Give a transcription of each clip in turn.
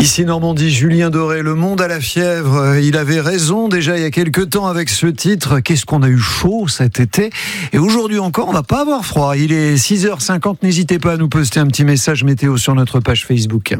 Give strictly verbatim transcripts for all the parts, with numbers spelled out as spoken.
Ici Normandie, Julien Doré, Le Monde à la fièvre. Il avait raison déjà il y a quelques temps avec ce titre. Qu'est-ce qu'on a eu chaud cet été. Et aujourd'hui encore, on va pas avoir froid. Il est six heures cinquante. N'hésitez pas à nous poster un petit message météo sur notre page Facebook.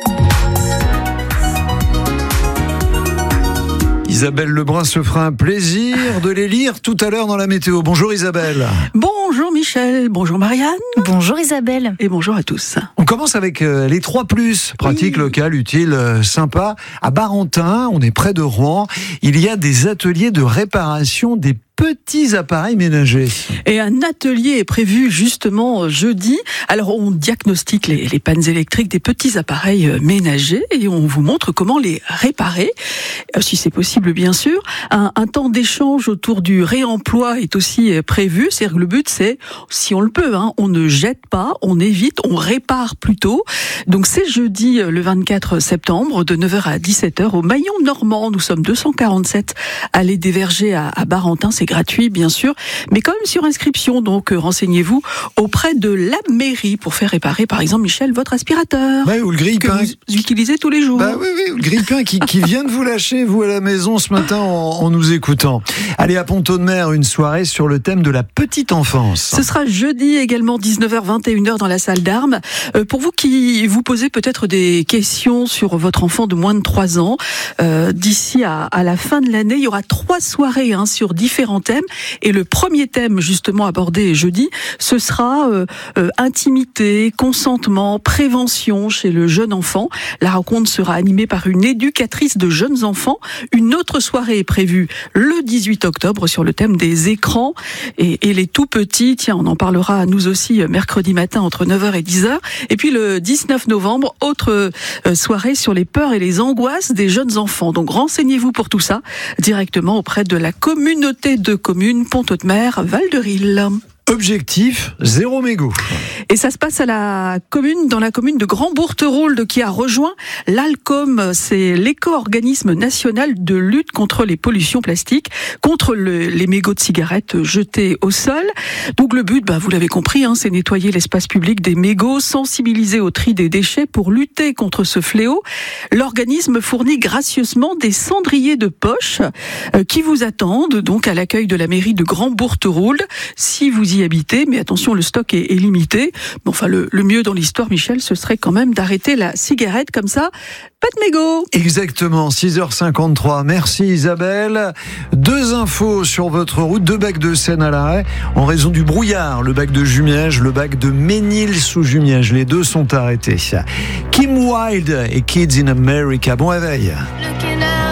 Isabelle Lebrun se fera un plaisir de les lire tout à l'heure dans la météo. Bonjour Isabelle. Bonjour Michel, bonjour Marianne. Bonjour Isabelle. Et bonjour à tous. On commence avec euh, les trois plus. Pratique, oui. Local, utile, euh, sympa. À Barentin, on est près de Rouen. Il y a des ateliers de réparation des petits appareils ménagers. Et un atelier est prévu justement jeudi. Alors on diagnostique les, les pannes électriques des petits appareils ménagers et on vous montre comment les réparer, si c'est possible bien sûr. Un, un temps d'échange autour du réemploi est aussi prévu. C'est-à-dire que le but c'est, si on le peut, hein, on ne jette pas, on évite, on répare plutôt. Donc c'est jeudi le vingt-quatre septembre de neuf heures à dix-sept heures au Maillon Normand. Nous sommes deux cent quarante-sept allée des Vergers à, à Barentin. C'est gratuit bien sûr, mais quand même sur inscription, donc euh, renseignez-vous auprès de la mairie pour faire réparer par exemple, Michel, votre aspirateur bah, ou le grille-pain que vous utilisez tous les jours. Bah oui, oui, ou le grille-pain qui, qui vient de vous lâcher vous à la maison ce matin en, en nous écoutant. Allez, à Pont-Audemer, une soirée sur le thème de la petite enfance. Ce sera jeudi également dix-neuf heures vingt et une heures dans la salle d'armes. Euh, pour vous qui vous posez peut-être des questions sur votre enfant de moins de trois ans, euh, d'ici à, à la fin de l'année, il y aura trois soirées hein, sur différents thèmes. Et le premier thème justement abordé jeudi, ce sera euh, euh, intimité, consentement, prévention chez le jeune enfant. La rencontre sera animée par une éducatrice de jeunes enfants. Une autre soirée est prévue le dix-huit octobre sur le thème des écrans et, et les tout petits. Tiens, on en parlera nous aussi mercredi matin entre neuf heures et dix heures. Et puis le dix-neuf novembre, autre euh, soirée sur les peurs et les angoisses des jeunes enfants. Donc renseignez-vous pour tout ça directement auprès de la communauté de communes Pont-Audemer, Val-de-Rille. Objectif, zéro mégot. Et ça se passe à la commune, dans la commune de Grand-Bourteroulde qui a rejoint l'ALCOM, c'est l'éco-organisme national de lutte contre les pollutions plastiques, contre le, les mégots de cigarettes jetés au sol. Donc le but, bah, vous l'avez compris, hein, c'est nettoyer l'espace public des mégots, sensibiliser au tri des déchets pour lutter contre ce fléau. L'organisme fournit gracieusement des cendriers de poche euh, qui vous attendent donc à l'accueil de la mairie de Grand-Bourteroulde. Si vous y habiter, mais attention, le stock est, est limité. Bon, enfin, le, le mieux dans l'histoire, Michel, ce serait quand même d'arrêter la cigarette comme ça. Pas de mégot. Exactement, six heures cinquante-trois. Merci Isabelle. Deux infos sur votre route, deux bacs de Seine à l'arrêt en raison du brouillard. Le bac de Jumièges, le bac de Ménil-sous-Jumièges. Les deux sont arrêtés. Kim Wilde et Kids in America. Bon réveil.